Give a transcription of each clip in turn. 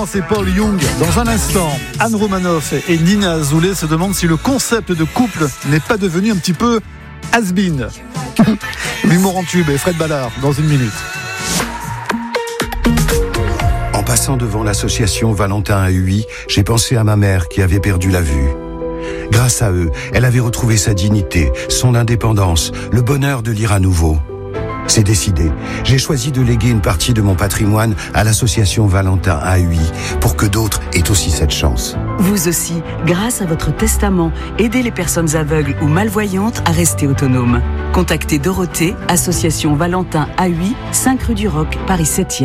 Clémence et Paul Young. Dans un instant, Anne Romanoff et Nina Azoulay se demandent si le concept de couple n'est pas devenu un petit peu has-been. L'humour en tube et Fred Ballard dans une minute. En passant devant l'association Valentin AUI, j'ai pensé à ma mère qui avait perdu la vue. Grâce à eux, elle avait retrouvé sa dignité, son indépendance, le bonheur de lire à nouveau. C'est décidé. J'ai choisi de léguer une partie de mon patrimoine à l'association Valentin AUI pour que d'autres aient aussi cette chance. Vous aussi, grâce à votre testament, aidez les personnes aveugles ou malvoyantes à rester autonomes. Contactez Dorothée, association Valentin AUI, 5 rue du Roc, Paris 7e.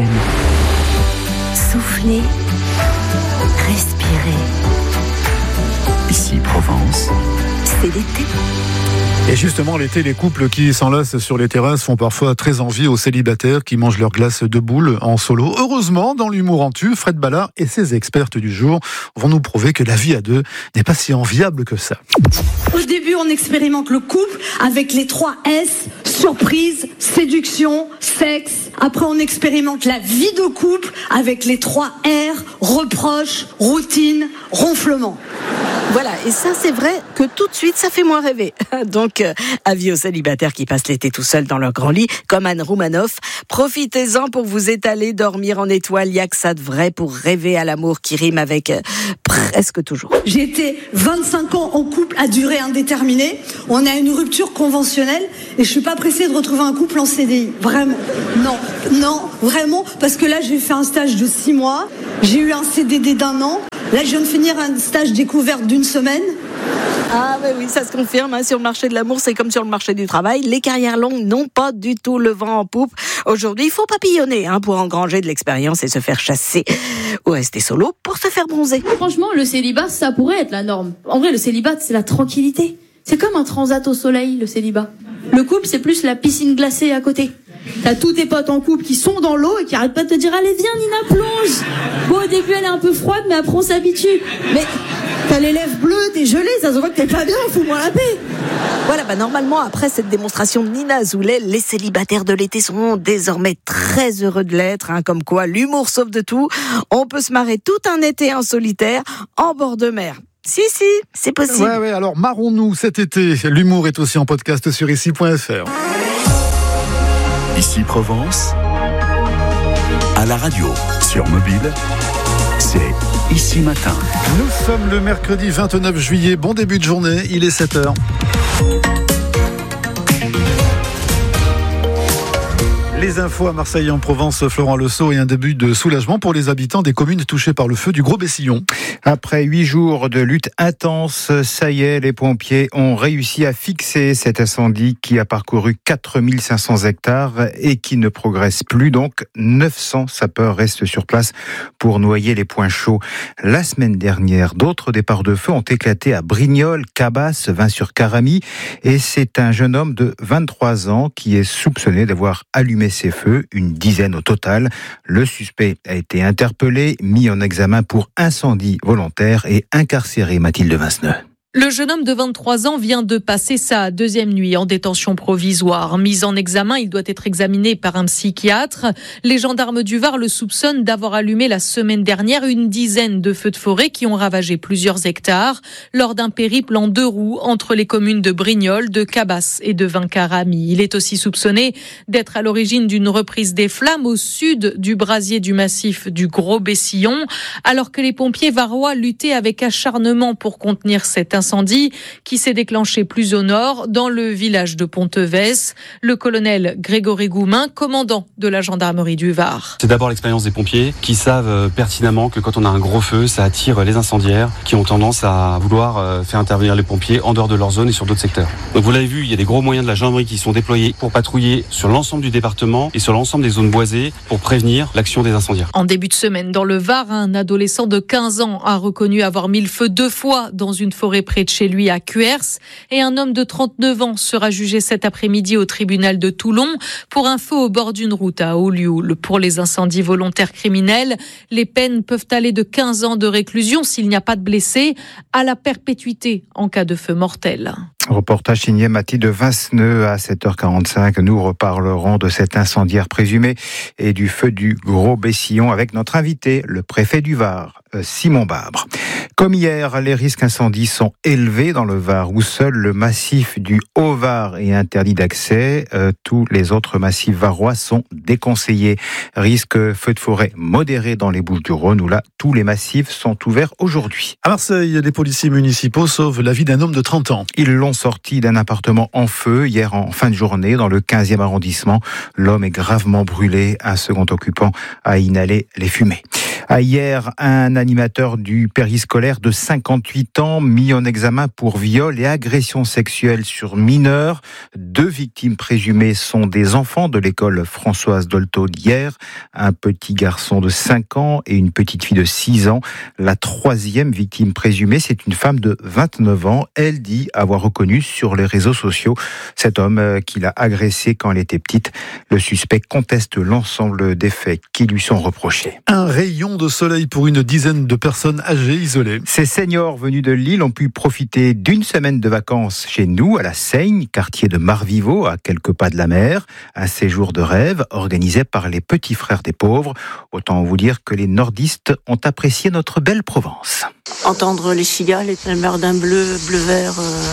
Soufflez, respirez. Ici Provence. C'est l'été. Et justement, l'été, les couples qui s'enlacent sur les terrasses font parfois très envie aux célibataires qui mangent leur glace de boule en solo. Heureusement, dans l'humour en tube, Fred Ballard et ses expertes du jour vont nous prouver que la vie à deux n'est pas si enviable que ça. Au début, on expérimente le couple avec les 3 S, surprise, séduction, sexe. Après, on expérimente la vie de couple avec les 3 R, reproche, routine, ronflement. Voilà, et ça c'est vrai que tout de suite ça fait moins rêver. Donc avis aux célibataires qui passent l'été tout seuls dans leur grand lit, comme Anne Romanoff, profitez-en pour vous étaler, dormir en étoile, y a que ça de vrai pour rêver à l'amour qui rime avec presque toujours. J'ai été 25 ans en couple à durée indéterminée, on a une rupture conventionnelle et je suis pas pressée de retrouver un couple en CDI, vraiment. Non, vraiment, parce que là j'ai fait un stage de 6 mois, j'ai eu un CDD d'1 an. Là, je viens de finir un stage découverte d'1 semaine. Ah oui, ça se confirme. Sur le marché de l'amour, c'est comme sur le marché du travail. Les carrières longues n'ont pas du tout le vent en poupe. Aujourd'hui, il faut papillonner pour engranger de l'expérience et se faire chasser ou rester solo pour se faire bronzer. Franchement, le célibat, ça pourrait être la norme. En vrai, le célibat, c'est la tranquillité. C'est comme un transat au soleil, le célibat. Le couple, c'est plus la piscine glacée à côté. T'as tous tes potes en couple qui sont dans l'eau et qui arrêtent pas de te dire allez viens Nina plonge. Bon au début elle est un peu froide mais après on s'habitue. Mais t'as les lèvres bleues, t'es gelée, ça se voit que t'es pas bien, fous-moi la paix. Voilà, normalement après cette démonstration de Nina Azoulay, les célibataires de l'été seront désormais très heureux de l'être, comme quoi l'humour sauve de tout. On peut se marrer tout un été en solitaire en bord de mer. Si, c'est possible. Ouais, alors marrons-nous cet été. L'humour est aussi en podcast sur ici.fr. Ici Provence, à la radio, sur mobile, c'est Ici Matin. Nous sommes le mercredi 29 juillet, bon début de journée, il est 7h. Les infos à Marseille en Provence, Florent Lesault, et un début de soulagement pour les habitants des communes touchées par le feu du Gros-Bessillon. Après 8 jours de lutte intense, ça y est, les pompiers ont réussi à fixer cet incendie qui a parcouru 4500 hectares et qui ne progresse plus. Donc 900 sapeurs restent sur place pour noyer les points chauds. La semaine dernière, d'autres départs de feu ont éclaté à Brignoles, Cabasse, Vins-sur-Caramie, et c'est un jeune homme de 23 ans qui est soupçonné d'avoir allumé ces feux, une dizaine au total. Le suspect a été interpellé, mis en examen pour incendie volontaire et incarcéré. Mathilde Vinceneux. Le jeune homme de 23 ans vient de passer sa 2e nuit en détention provisoire. Mis en examen, il doit être examiné par un psychiatre. Les gendarmes du Var le soupçonnent d'avoir allumé la semaine dernière une dizaine de feux de forêt qui ont ravagé plusieurs hectares lors d'un périple en 2 roues entre les communes de Brignoles, de Cabasse et de Vins-Caramie. Il est aussi soupçonné d'être à l'origine d'une reprise des flammes au sud du brasier du massif du Gros-Bessillon, alors que les pompiers varois luttaient avec acharnement pour contenir cet incendie qui s'est déclenché plus au nord, dans le village de Pontevès. Le colonel Grégory Goumin, commandant de la gendarmerie du Var. C'est d'abord l'expérience des pompiers qui savent pertinemment que quand on a un gros feu, ça attire les incendiaires qui ont tendance à vouloir faire intervenir les pompiers en dehors de leur zone et sur d'autres secteurs. Donc vous l'avez vu, il y a des gros moyens de la gendarmerie qui sont déployés pour patrouiller sur l'ensemble du département et sur l'ensemble des zones boisées pour prévenir l'action des incendiaires. En début de semaine, dans le Var, un adolescent de 15 ans a reconnu avoir mis le feu 2 fois dans une forêt près de chez lui à Cuers. Et un homme de 39 ans sera jugé cet après-midi au tribunal de Toulon pour un feu au bord d'une route à Ollioules. Pour les incendies volontaires criminels, les peines peuvent aller de 15 ans de réclusion s'il n'y a pas de blessés à la perpétuité en cas de feu mortel. Reportage signé Mathilde Vinceneux à 7h45. Nous reparlerons de cet incendiaire présumé et du feu du Gros-Bessillon avec notre invité, le préfet du Var, Simon Babre. Comme hier, les risques incendies sont élevés dans le Var, où seul le massif du Haut-Var est interdit d'accès. Tous les autres massifs varois sont déconseillés. Risque feu de forêt modéré dans les Bouches-du-Rhône, où là, tous les massifs sont ouverts aujourd'hui. À Marseille, les policiers municipaux sauvent la vie d'un homme de 30 ans. Ils l'ont sorti d'un appartement en feu hier en fin de journée dans le 15e arrondissement. L'homme est gravement brûlé. Un second occupant a inhalé les fumées. Hier, un animateur du périscolaire de 58 ans mis en examen pour viol et agression sexuelle sur mineurs. 2 victimes présumées sont des enfants de l'école Françoise Dolto d'hier. Un petit garçon de 5 ans et une petite fille de 6 ans. La 3e victime présumée, c'est une femme de 29 ans. Elle dit avoir reconnu sur les réseaux sociaux cet homme qui l'a agressée quand elle était petite. Le suspect conteste l'ensemble des faits qui lui sont reprochés. Un rayon de soleil pour une dizaine de personnes âgées isolées. Ces seniors venus de Lille ont pu profiter d'une semaine de vacances chez nous, à la Seigne, quartier de Marviveau, à quelques pas de la mer. Un séjour de rêve organisé par les petits frères des pauvres. Autant vous dire que les nordistes ont apprécié notre belle Provence. Entendre les cigales et la mer d'un bleu-vert,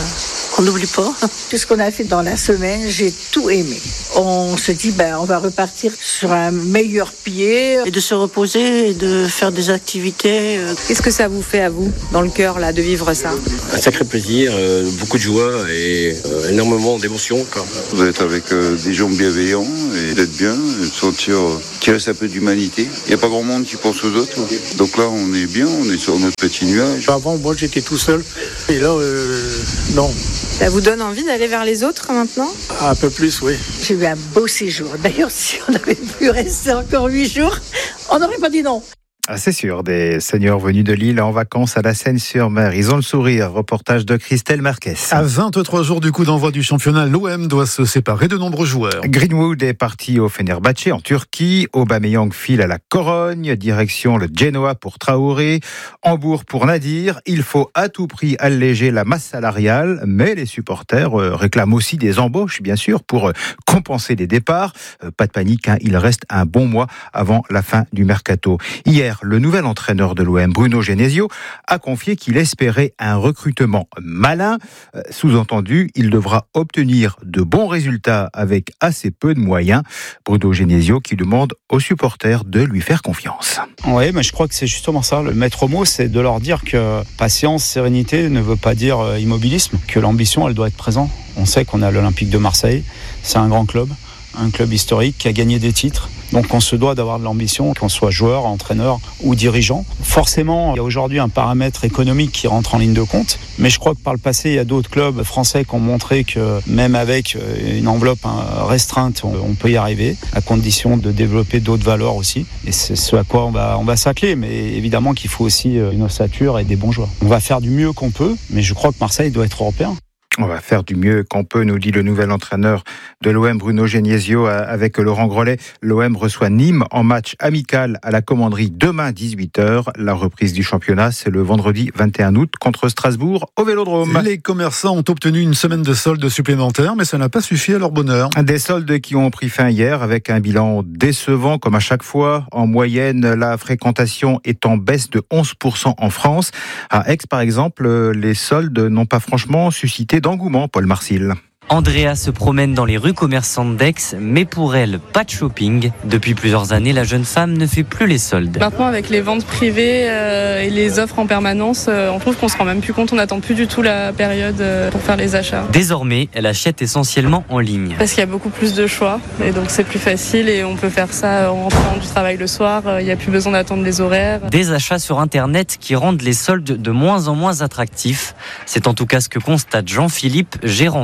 on n'oublie pas. Tout ce qu'on a fait dans la semaine, j'ai tout aimé. On se dit, on va repartir sur un meilleur pied. Et de se reposer et de faire des activités. Qu'est-ce que ça vous fait à vous, dans le cœur, là, de vivre ça ? Un sacré plaisir, beaucoup de joie et énormément d'émotions. Vous êtes avec des gens bienveillants et d'être bien, de sentir qu'il reste un peu d'humanité. Il n'y a pas grand monde qui pense aux autres. Donc là, on est bien, on est sur notre petit nuage. Avant, moi, j'étais tout seul. Et là, non. Ça vous donne envie d'aller vers les autres maintenant ? Un peu plus, oui. J'ai eu un beau séjour. D'ailleurs, si on avait pu rester encore 8 jours, on n'aurait pas dit non. Ah, c'est sûr, des seniors venus de Lille en vacances à la Seine-sur-Mer. Ils ont le sourire. Reportage de Christelle Marquez. À 23 jours du coup d'envoi du championnat, l'OM doit se séparer de nombreux joueurs. Greenwood est parti au Fenerbahçe en Turquie. Aubameyang file à la Corogne. Direction le Genoa pour Traoré. Hambourg pour Nadir. Il faut à tout prix alléger la masse salariale. Mais les supporters réclament aussi des embauches, bien sûr, pour compenser les départs. Pas de panique, il reste un bon mois avant la fin du mercato. Hier, le nouvel entraîneur de l'OM, Bruno Genesio, a confié qu'il espérait un recrutement malin. Sous-entendu, il devra obtenir de bons résultats avec assez peu de moyens. Bruno Genesio qui demande aux supporters de lui faire confiance. Oui, mais je crois que c'est justement ça. Le maître mot, c'est de leur dire que patience, sérénité ne veut pas dire immobilisme, que l'ambition, elle doit être présente. On sait qu'on a l'Olympique de Marseille, c'est un grand club, un club historique qui a gagné des titres. Donc on se doit d'avoir de l'ambition, qu'on soit joueur, entraîneur ou dirigeant. Forcément, il y a aujourd'hui un paramètre économique qui rentre en ligne de compte. Mais je crois que par le passé, il y a d'autres clubs français qui ont montré que même avec une enveloppe restreinte, on peut y arriver, à condition de développer d'autres valeurs aussi. Et c'est ce à quoi on va s'atteler. Mais évidemment qu'il faut aussi une ossature et des bons joueurs. On va faire du mieux qu'on peut, mais je crois que Marseille doit être européen. On va faire du mieux qu'on peut, nous dit le nouvel entraîneur de l'OM, Bruno Genesio, avec Laurent Grollet. L'OM reçoit Nîmes en match amical à la Commanderie demain 18h. La reprise du championnat, c'est le vendredi 21 août contre Strasbourg au Vélodrome. Les commerçants ont obtenu une semaine de soldes supplémentaires, mais ça n'a pas suffi à leur bonheur. Des soldes qui ont pris fin hier avec un bilan décevant comme à chaque fois. En moyenne, la fréquentation est en baisse de 11% en France. À Aix, par exemple, les soldes n'ont pas franchement suscité d'engouement, Paul Marcil. Andrea se promène dans les rues commerçantes d'Aix, mais pour elle, pas de shopping. Depuis plusieurs années, la jeune femme ne fait plus les soldes. Maintenant, avec les ventes privées et les offres en permanence, on trouve qu'on se rend même plus compte, on n'attend plus du tout la période pour faire les achats. Désormais, elle achète essentiellement en ligne. Parce qu'il y a beaucoup plus de choix, et donc c'est plus facile et on peut faire ça en rentrant du travail le soir, il n'y a plus besoin d'attendre les horaires. Des achats sur Internet qui rendent les soldes de moins en moins attractifs. C'est en tout cas ce que constate Jean-Philippe, gérant de la maroquinerie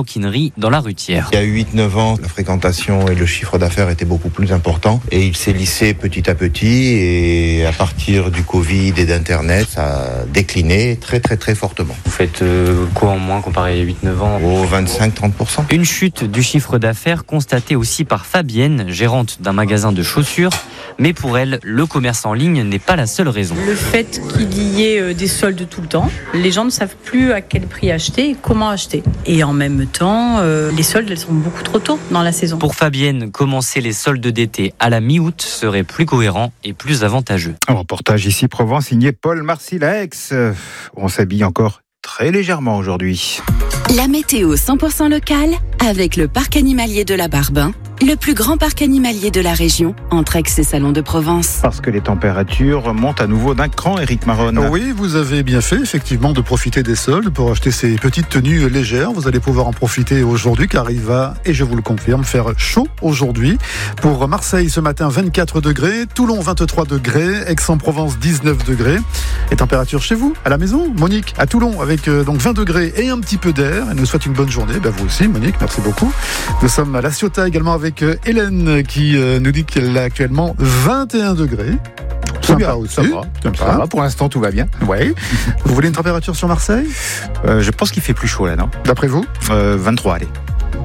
maroquinerie dans la Rutière. Il y a 8-9 ans, la fréquentation et le chiffre d'affaires étaient beaucoup plus importants et il s'est lissé petit à petit et à partir du Covid et d'Internet, ça a décliné très très très fortement. Vous faites quoi en moins comparé à 8-9 ans? 25-30%. Une chute du chiffre d'affaires constatée aussi par Fabienne, gérante d'un magasin de chaussures. Mais pour elle, le commerce en ligne n'est pas la seule raison. Le fait qu'il y ait des soldes tout le temps, les gens ne savent plus à quel prix acheter et comment acheter. Et en même temps, les soldes, elles sont beaucoup trop tôt dans la saison. Pour Fabienne, commencer les soldes d'été à la mi-août serait plus cohérent et plus avantageux. Un reportage ici Provence signé Paul Marcillax. On s'habille encore très légèrement aujourd'hui. La météo 100% locale avec le parc animalier de la Barbin, le plus grand parc animalier de la région, entre Aix et Salon de Provence. Parce que les températures montent à nouveau d'un cran, Éric Maronne. Oui, vous avez bien fait, effectivement, de profiter des soldes pour acheter ces petites tenues légères. Vous allez pouvoir en profiter aujourd'hui, car il va, et je vous le confirme, faire chaud aujourd'hui. Pour Marseille, ce matin, 24 degrés. Toulon, 23 degrés. Aix-en-Provence, 19 degrés. Et température chez vous, à la maison, Monique, à Toulon, avec donc 20 degrés et un petit peu d'air. Elle nous souhaite une bonne journée. Vous aussi, Monique, merci beaucoup. Nous sommes à La Ciotat également avec Hélène qui nous dit qu'elle a actuellement 21 degrés. Sympa aussi. Ça va. Pour l'instant, tout va bien. Ouais. Vous voulez une température sur Marseille ? Je pense qu'il fait plus chaud là, non ? D'après vous ? 23, allez. 23 ?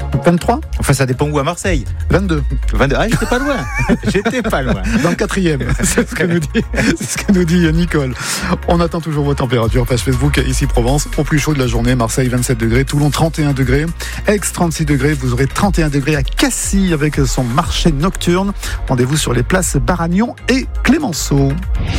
Enfin, ça dépend où à Marseille. 22. Ah, j'étais pas loin. J'étais pas loin. Dans le 4e. C'est ce que nous dit Nicole. On attend toujours vos températures. Page Facebook, ici Provence. Au plus chaud de la journée, Marseille 27 degrés, Toulon 31 degrés, Aix 36 degrés. Vous aurez 31 degrés à Cassis avec son marché nocturne. Rendez-vous sur les places Baragnon et Clémenceau.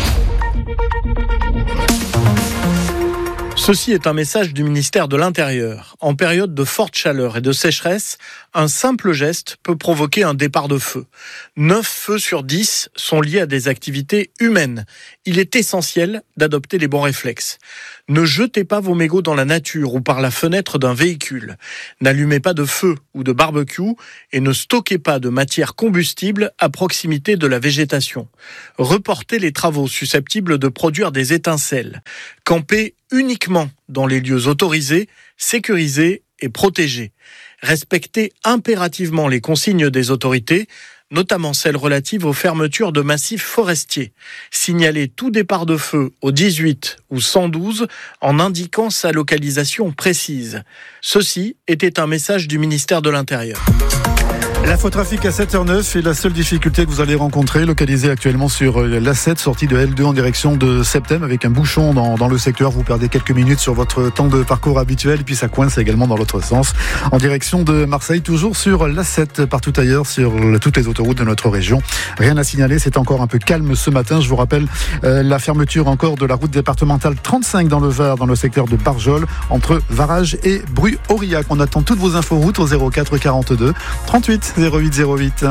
Ceci est un message du ministère de l'Intérieur. En période de forte chaleur et de sécheresse, un simple geste peut provoquer un départ de feu. 9 feux sur 10 sont liés à des activités humaines. Il est essentiel d'adopter les bons réflexes. Ne jetez pas vos mégots dans la nature ou par la fenêtre d'un véhicule. N'allumez pas de feu ou de barbecue et ne stockez pas de matière combustible à proximité de la végétation. Reportez les travaux susceptibles de produire des étincelles. Campez uniquement dans les lieux autorisés, sécurisés et protégés. Respectez impérativement les consignes des autorités, notamment celles relatives aux fermetures de massifs forestiers. Signalez tout départ de feu au 18 ou 112 en indiquant sa localisation précise. Ceci était un message du ministère de l'Intérieur. L'infotrafic à 7h09 est la seule difficulté que vous allez rencontrer, localisée actuellement sur l'A7, sortie de L2 en direction de Septem, avec un bouchon dans le secteur. Vous perdez quelques minutes sur votre temps de parcours habituel, et puis ça coince également dans l'autre sens, en direction de Marseille, toujours sur l'A7, partout ailleurs, sur toutes les autoroutes de notre région. Rien à signaler, c'est encore un peu calme ce matin. Je vous rappelle la fermeture encore de la route départementale 35 dans le Var, dans le secteur de Barjol, entre Varage et Bru-Aurillac. On attend toutes vos infos routes au 04 42 38 08 08.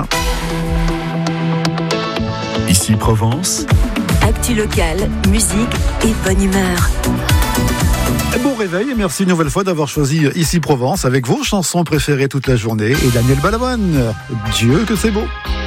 Ici Provence. Actu locale, musique et bonne humeur. Bon réveil et merci une nouvelle fois d'avoir choisi Ici Provence avec vos chansons préférées toute la journée et Daniel Balavoine. Dieu que c'est beau.